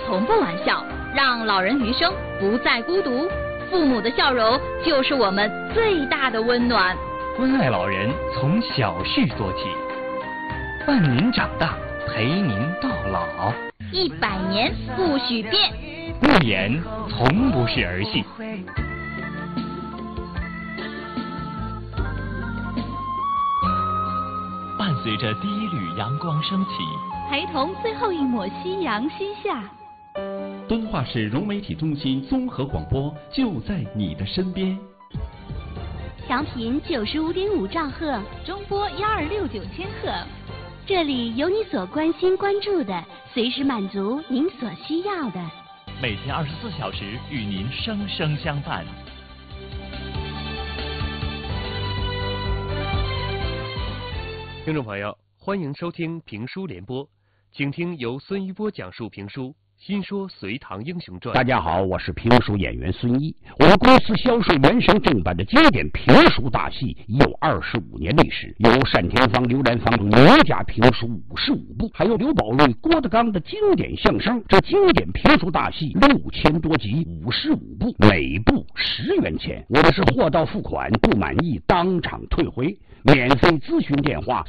从不玩笑，让老人余生不再孤独。父母的笑容就是我们最大的温暖。 关爱老人，从小事做起，伴您长大，陪您到老。 100年不许变， 诺言从不是儿戏。伴随着第一缕阳光升起， 陪同最后一抹夕阳西下。 敦化市融媒体中心综合广播就在你的身边。 调频95.5兆赫， 中波1269千赫。 这里有你所关心关注的，随时满足您所需要的。 每天24小时与您生生相伴。 听众朋友，欢迎收听评书联播，请听由孙一波讲述评书新说《隋唐英雄传》。 大家好，我是评书演员孙一。我们公司销售原声正版的经典评书大戏已有25年历史，有单田芳、刘兰芳等名家评书55部，还有刘宝瑞、郭德纲的经典相声。这经典评书大戏6000多集，55部，每部10元钱。我们是货到付款，不满意当场退回。免费咨询电话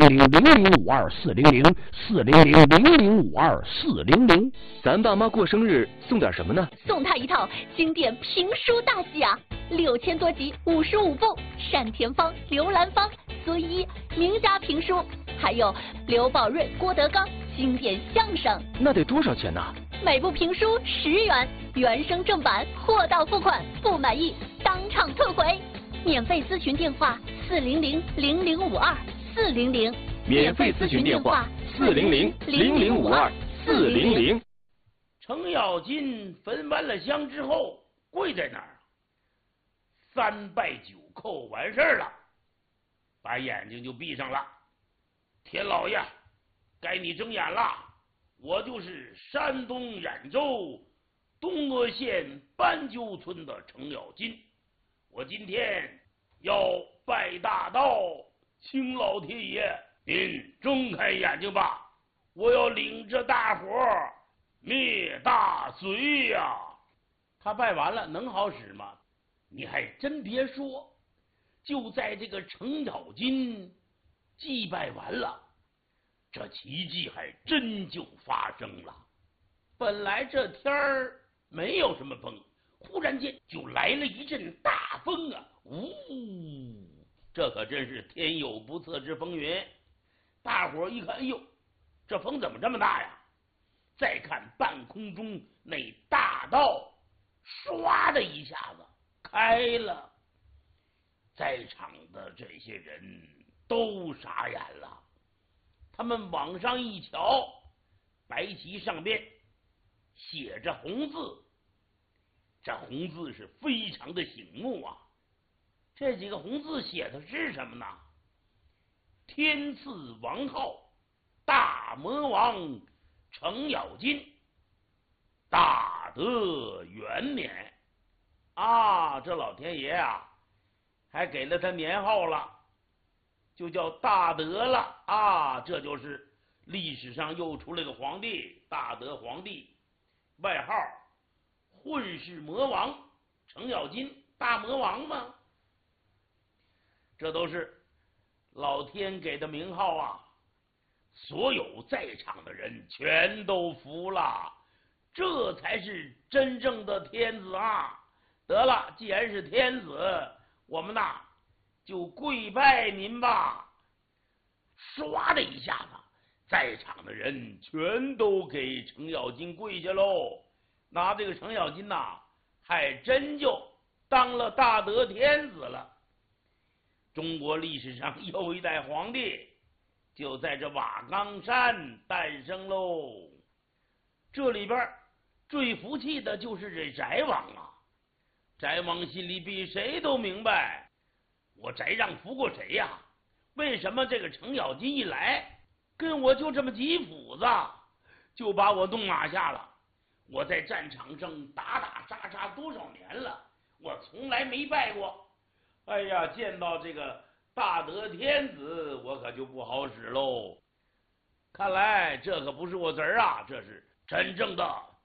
400-0052-400，400-0052-400。 咱爸妈过生日送点什么呢？ 送他一套经典评书大戏啊，6000多集，55部，单田芳、刘兰芳、孙一名家评书，还有刘宝瑞、郭德纲经典相声。 那得多少钱呢？ 每部评书10元，原声正版，货到付款，不满意当场退回。免费咨询电话400-0052-400， 免费咨询电话400-0052-400。 程咬金焚完了香之后，跪在那儿，3拜9叩完事儿了，把眼睛就闭上了。田老爷，该你睁眼了，我就是山东兖州东阿县斑鸠村的程咬金，我今天要拜大道，请老天爷您睁开眼睛吧，我要领着大伙儿灭大隋呀！他拜完了能好使吗？你还真别说，就在这个程咬金祭拜完了，这奇迹还真就发生了。本来这天儿没有什么风，忽然间就来了一阵大风啊！呜，这可真是天有不测之风云。大伙儿一看，哎呦，这风怎么这么大呀？再看半空中那大道，唰的一下子开了，在场的这些人都傻眼了。他们往上一瞧，白旗上边写着红字，这红字是非常的醒目啊。这几个红字写的是什么呢？天赐王号，大魔王程咬金，大德元年啊！这老天爷啊，还给了他年号了，就叫大德了啊！这就是历史上又出了个皇帝，大德皇帝，外号混世魔王程咬金，大魔王嘛。这都是老天给的名号啊！所有在场的人全都服了，这才是真正的天子啊！得了，既然是天子，我们呐就跪拜您吧！唰的一下子，在场的人全都给程咬金跪下喽。那这个程咬金呐，还真就当了大德天子了。中国历史上又一代皇帝就在这瓦岗山诞生喽。这里边最服气的就是这翟王啊，翟王心里比谁都明白，我翟让服过谁呀？为什么这个程咬金一来跟我就这么几斧子就把我弄拿下了？我在战场上打打杀杀多少年了，我从来没败过。哎呀，见到这个大德天子，我可就不好使喽。看来这可不是我侄儿啊，这是真正的